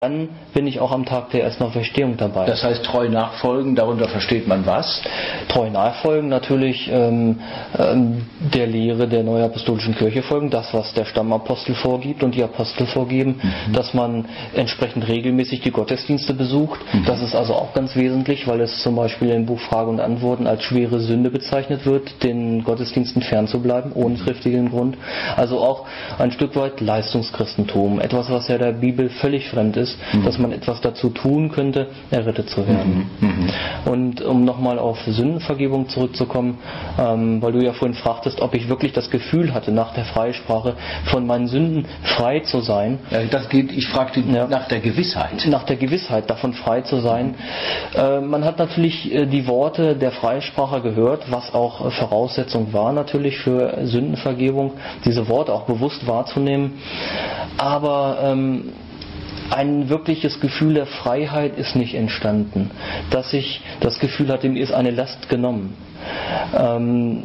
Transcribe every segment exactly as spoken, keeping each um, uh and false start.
Dann bin ich auch am Tag der ersten Auferstehung dabei. Das heißt, treu nachfolgen, darunter versteht man was? Treu nachfolgen natürlich ähm, ähm, der Lehre der Neuapostolischen Kirche folgen, das, was der Stammapostel vorgibt und die Apostel vorgeben, mhm. dass man entsprechend regelmäßig die Gottesdienste besucht. Mhm. Das ist also auch ganz wesentlich, weil es zum Beispiel im Buch Frage und Antworten als schwere Sünde bezeichnet wird, den Gottesdiensten fernzubleiben, ohne triftigen Grund. Also auch ein Stück weit Leistungschristentum, etwas, was ja der Bibel völlig fremd ist. Mhm. Dass man etwas dazu tun könnte, errettet zu werden. Mhm. Mhm. Und um nochmal auf Sündenvergebung zurückzukommen, ähm, weil du ja vorhin fragtest, ob ich wirklich das Gefühl hatte, nach der Freisprache von meinen Sünden frei zu sein. Ja, das geht, ich fragte ja, nach der Gewissheit. Nach der Gewissheit, davon frei zu sein. Mhm. Äh, man hat natürlich äh, die Worte der Freisprache gehört, was auch äh, Voraussetzung war natürlich für Sündenvergebung, diese Worte auch bewusst wahrzunehmen. Aber ähm, ein wirkliches Gefühl der Freiheit ist nicht entstanden, dass ich das Gefühl hatte, mir ist eine Last genommen. Ähm,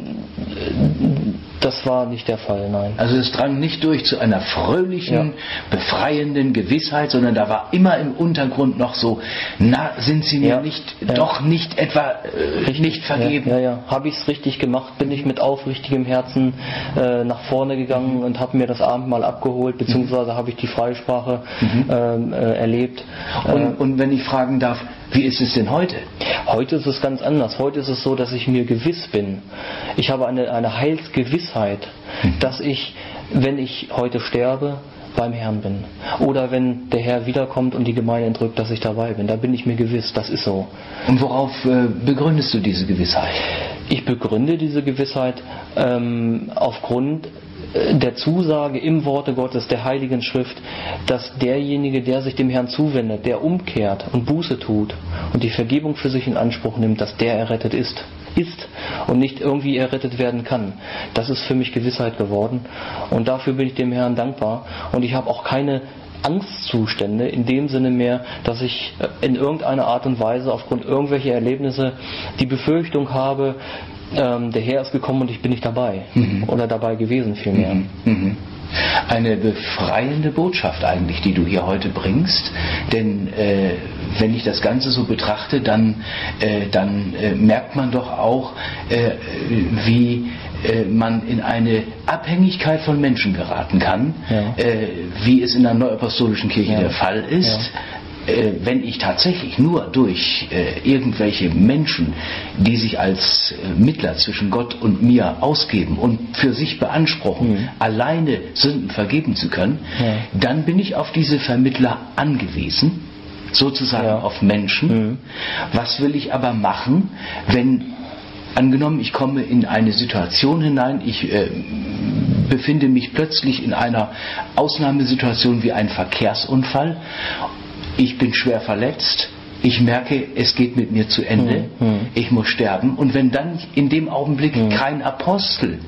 das war nicht der Fall, nein. Also es drang nicht durch zu einer fröhlichen, ja. befreienden Gewissheit, sondern da war immer im Untergrund noch so, na, sind Sie mir ja. nicht, ja. doch nicht etwa äh, nicht vergeben? Ja, ja, ja. Habe ich es richtig gemacht? Bin ich mit aufrichtigem Herzen äh, nach vorne gegangen mhm. und habe mir das Abendmahl abgeholt, beziehungsweise habe ich die Freisprache mhm. ähm, äh, erlebt. Und, äh, und wenn ich fragen darf, wie ist es denn heute? Heute ist es ganz anders. Heute ist es so, dass ich mir gewiss bin. Ich habe eine, eine Heilsgewissheit, mhm. dass ich, wenn ich heute sterbe, beim Herrn bin. Oder wenn der Herr wiederkommt und die Gemeinde entrückt, dass ich dabei bin. Da bin ich mir gewiss, das ist so. Und worauf äh, begründest du diese Gewissheit? Ich begründe diese Gewissheit ähm, aufgrund der Zusage im Worte Gottes, der Heiligen Schrift, dass derjenige, der sich dem Herrn zuwendet, der umkehrt und Buße tut und die Vergebung für sich in Anspruch nimmt, dass der errettet ist, ist und nicht irgendwie errettet werden kann. Das ist für mich Gewissheit geworden und dafür bin ich dem Herrn dankbar und ich habe auch keine Angstzustände in dem Sinne mehr, dass ich in irgendeiner Art und Weise aufgrund irgendwelcher Erlebnisse die Befürchtung habe, ähm, der Herr ist gekommen und ich bin nicht dabei mhm. oder dabei gewesen vielmehr. Mhm. Mhm. Eine befreiende Botschaft eigentlich, die du hier heute bringst, denn äh, wenn ich das Ganze so betrachte, dann, äh, dann äh, merkt man doch auch, äh, wie äh, man in eine Abhängigkeit von Menschen geraten kann, ja. äh, wie es in der Neuapostolischen Kirche ja. der Fall ist. Ja. Wenn ich tatsächlich nur durch äh, irgendwelche Menschen, die sich als äh, Mittler zwischen Gott und mir ausgeben und für sich beanspruchen, mhm. alleine Sünden vergeben zu können, ja. dann bin ich auf diese Vermittler angewiesen, sozusagen ja. auf Menschen. Mhm. Was will ich aber machen, wenn, angenommen, ich komme in eine Situation hinein, ich äh, befinde mich plötzlich in einer Ausnahmesituation wie ein Verkehrsunfall, ich bin schwer verletzt, ich merke, es geht mit mir zu Ende, mhm. ich muss sterben. Und wenn dann in dem Augenblick mhm. kein Apostel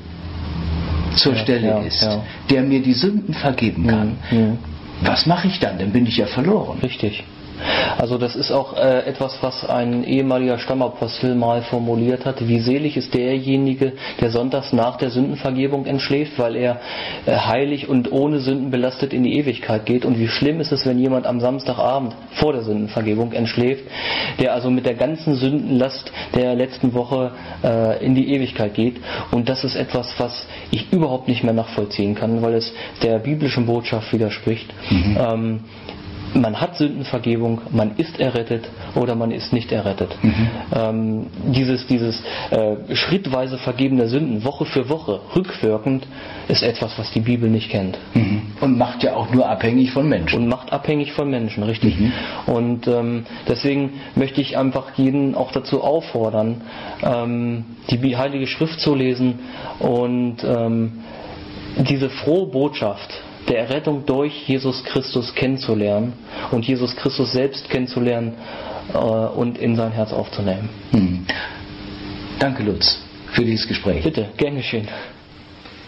zur ja, Stelle ja, ist, ja. der mir die Sünden vergeben kann, mhm. was mache ich dann? Dann bin ich ja verloren. Richtig. Also das ist auch äh, etwas, was ein ehemaliger Stammapostel mal formuliert hat. Wie selig ist derjenige, der sonntags nach der Sündenvergebung entschläft, weil er äh, heilig und ohne Sünden belastet in die Ewigkeit geht. Und wie schlimm ist es, wenn jemand am Samstagabend vor der Sündenvergebung entschläft, der also mit der ganzen Sündenlast der letzten Woche äh, in die Ewigkeit geht. Und das ist etwas, was ich überhaupt nicht mehr nachvollziehen kann, weil es der biblischen Botschaft widerspricht. Mhm. Ähm, Man hat Sündenvergebung, man ist errettet oder man ist nicht errettet. Mhm. Ähm, dieses dieses äh, schrittweise Vergeben der Sünden, Woche für Woche, rückwirkend, ist etwas, was die Bibel nicht kennt. Mhm. Und macht ja auch nur abhängig von Menschen. Und macht abhängig von Menschen, richtig. Mhm. Und ähm, deswegen möchte ich einfach jeden auch dazu auffordern, ähm, die Heilige Schrift zu lesen und ähm, diese frohe Botschaft der Errettung durch Jesus Christus kennenzulernen und Jesus Christus selbst kennenzulernen äh, und in sein Herz aufzunehmen. Hm. Danke, Lutz, für dieses Gespräch. Bitte, gern geschehen.